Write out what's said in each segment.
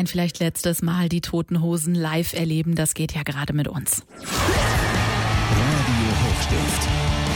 ein vielleicht letztes Mal die Toten Hosen live erleben. Das geht ja gerade mit uns. Radio Hochstift.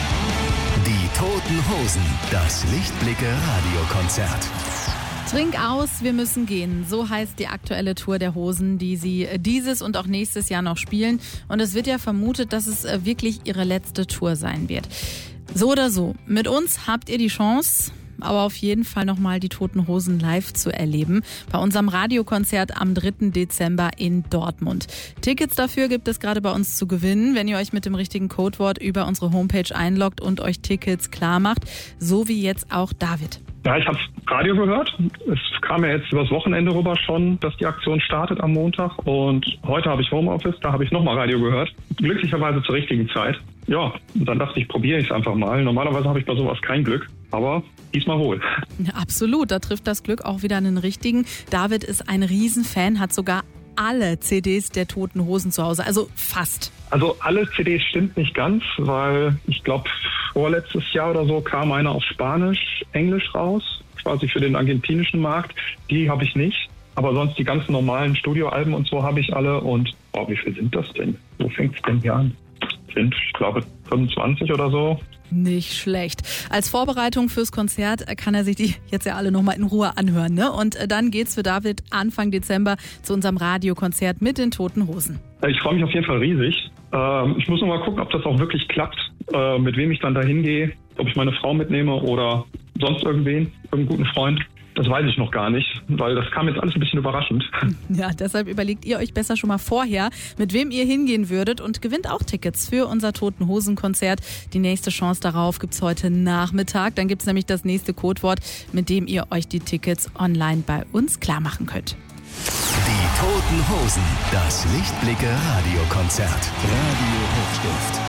Die Toten Hosen. Das Lichtblicke-Radiokonzert. Trink aus, wir müssen gehen. So heißt die aktuelle Tour der Hosen, die sie dieses und auch nächstes Jahr noch spielen. Und es wird ja vermutet, dass es wirklich ihre letzte Tour sein wird. So oder so, mit uns habt ihr die Chance, aber auf jeden Fall nochmal die Toten Hosen live zu erleben. Bei unserem Radiokonzert am 3. Dezember in Dortmund. Tickets dafür gibt es gerade bei uns zu gewinnen, wenn ihr euch mit dem richtigen Codewort über unsere Homepage einloggt und euch Tickets klar macht. So wie jetzt auch David. Ja, ich habe Radio gehört. Es kam ja jetzt übers Wochenende rüber schon, dass die Aktion startet am Montag. Und heute habe ich Homeoffice, da habe ich nochmal Radio gehört. Glücklicherweise zur richtigen Zeit. Ja, und dann dachte ich, probiere ich es einfach mal. Normalerweise habe ich bei sowas kein Glück, aber diesmal wohl. Ja, absolut, da trifft das Glück auch wieder einen richtigen. David ist ein Riesenfan, hat sogar alle CDs der Toten Hosen zu Hause, also fast. Also alle CDs stimmt nicht ganz, weil ich glaube, vorletztes Jahr oder so kam eine auf Spanisch, Englisch raus, quasi für den argentinischen Markt. Die habe ich nicht, aber sonst die ganzen normalen Studioalben und so habe ich alle. Und wie viel sind das denn? Wo fängt es denn hier an? Sind, ich glaube, 25 oder so. Nicht schlecht. Als Vorbereitung fürs Konzert kann er sich die jetzt ja alle nochmal in Ruhe anhören, ne? Und dann geht's für David Anfang Dezember zu unserem Radiokonzert mit den Toten Hosen. Ich freue mich auf jeden Fall riesig. Ich muss noch mal gucken, ob das auch wirklich klappt, mit wem ich dann da hingehe, ob ich meine Frau mitnehme oder sonst irgendeinen guten Freund. Das weiß ich noch gar nicht, weil das kam jetzt alles ein bisschen überraschend. Ja, deshalb überlegt ihr euch besser schon mal vorher, mit wem ihr hingehen würdet und gewinnt auch Tickets für unser Toten Hosen Konzert. Die nächste Chance darauf gibt's heute Nachmittag. Dann gibt's nämlich das nächste Codewort, mit dem ihr euch die Tickets online bei uns klar machen könnt. Die Toten Hosen. Das Lichtblicke-Radiokonzert. Radio Hochstift.